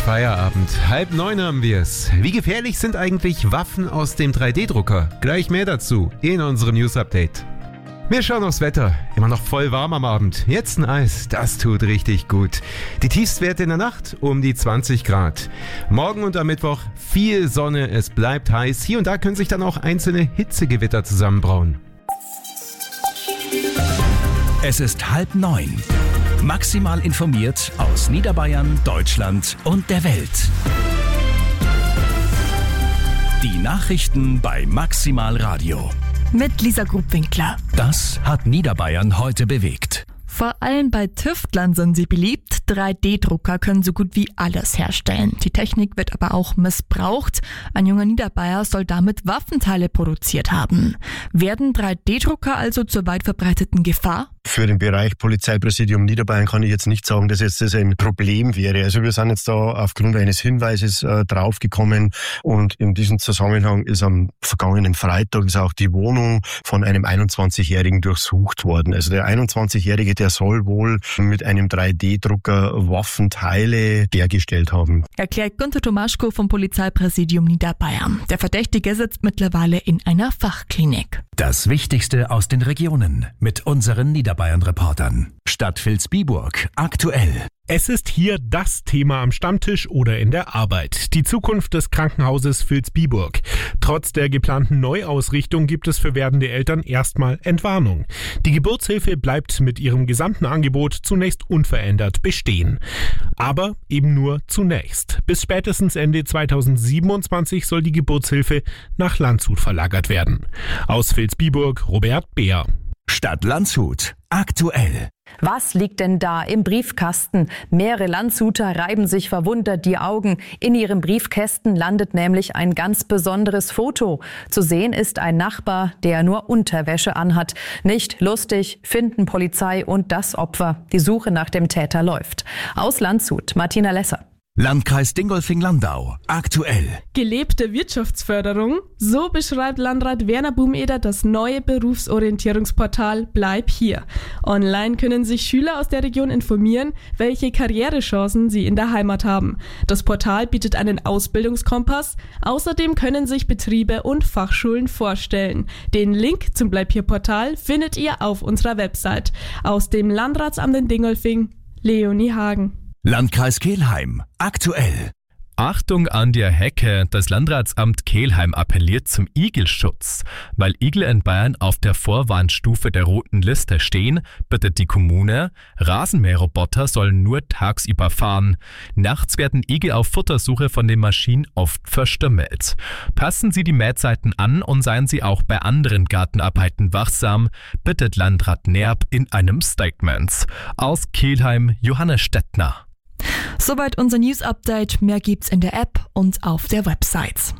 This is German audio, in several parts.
Feierabend. 8:30 haben wir es. Wie gefährlich sind eigentlich Waffen aus dem 3D-Drucker? Gleich mehr dazu in unserem News-Update. Wir schauen aufs Wetter. Immer noch voll warm am Abend. Jetzt ein Eis, das tut richtig gut. Die Tiefstwerte in der Nacht um die 20 Grad. Morgen und am Mittwoch viel Sonne, es bleibt heiß. Hier und da können sich dann auch einzelne Hitzegewitter zusammenbrauen. Es ist 8:30. Maximal informiert aus Niederbayern, Deutschland und der Welt. Die Nachrichten bei Maximal Radio. Mit Lisa Grubwinkler. Das hat Niederbayern heute bewegt. Vor allem bei Tüftlern sind sie beliebt. 3D-Drucker können so gut wie alles herstellen. Die Technik wird aber auch missbraucht. Ein junger Niederbayer soll damit Waffenteile produziert haben. Werden 3D-Drucker also zur weit verbreiteten Gefahr? Für den Bereich Polizeipräsidium Niederbayern kann ich jetzt nicht sagen, dass jetzt das ein Problem wäre. Also wir sind jetzt da aufgrund eines Hinweises draufgekommen und in diesem Zusammenhang ist am vergangenen Freitag ist auch die Wohnung von einem 21-Jährigen durchsucht worden. Also der 21-Jährige, der soll wohl mit einem 3D-Drucker Waffenteile hergestellt haben. Erklärt Günter Tomaschko vom Polizeipräsidium Niederbayern. Der Verdächtige sitzt mittlerweile in einer Fachklinik. Das Wichtigste aus den Regionen mit unseren Niederbayern-Reportern. Stadt Vilsbiburg aktuell. Es ist hier das Thema am Stammtisch oder in der Arbeit. Die Zukunft des Krankenhauses Vilsbiburg. Trotz der geplanten Neuausrichtung gibt es für werdende Eltern erstmal Entwarnung. Die Geburtshilfe bleibt mit ihrem gesamten Angebot zunächst unverändert bestehen. Aber eben nur zunächst. Bis spätestens Ende 2027 soll die Geburtshilfe nach Landshut verlagert werden. Aus Vilsbiburg, Robert Beer. Stadt Landshut aktuell. Was liegt denn da im Briefkasten? Mehrere Landshuter reiben sich verwundert die Augen. In ihrem Briefkästen landet nämlich ein ganz besonderes Foto. Zu sehen ist ein Nachbar, der nur Unterwäsche anhat. Nicht lustig, finden Polizei und das Opfer. Die Suche nach dem Täter läuft. Aus Landshut, Martina Lesser. Landkreis Dingolfing-Landau aktuell. Gelebte Wirtschaftsförderung, so beschreibt Landrat Werner Bumeder das neue Berufsorientierungsportal Bleib hier. Online können sich Schüler aus der Region informieren, welche Karrierechancen sie in der Heimat haben. Das Portal bietet einen Ausbildungskompass, außerdem können sich Betriebe und Fachschulen vorstellen. Den Link zum Bleib hier Portal findet ihr auf unserer Website. Aus dem Landratsamt in Dingolfing, Leonie Hagen. Landkreis Kelheim aktuell. Achtung an der Hecke, das Landratsamt Kelheim appelliert zum Igelschutz. Weil Igel in Bayern auf der Vorwarnstufe der roten Liste stehen, bittet die Kommune, Rasenmäherroboter sollen nur tagsüber fahren. Nachts werden Igel auf Futtersuche von den Maschinen oft verstümmelt. Passen Sie die Mähzeiten an und seien Sie auch bei anderen Gartenarbeiten wachsam, bittet Landrat Nerb in einem Statement. Aus Kelheim, Johannes Stettner. Soweit unser News-Update. Mehr gibt's in der App und auf der Website.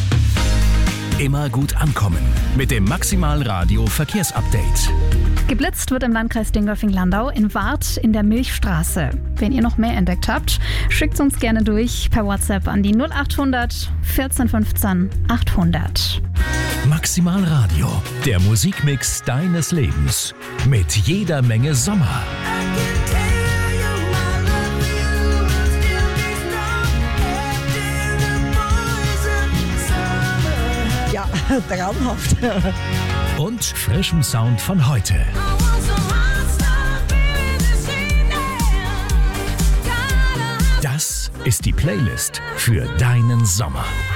Immer gut ankommen mit dem Maximal Radio Verkehrsupdate. Geblitzt wird im Landkreis Dingolfing-Landau in Warth in der Milchstraße. Wenn ihr noch mehr entdeckt habt, schickt uns gerne durch per WhatsApp an die 0800 14 15 800. Maximal Radio, der Musikmix deines Lebens. Mit jeder Menge Sommer. Ja, traumhaft. Und frischem Sound von heute. Das ist die Playlist für deinen Sommer.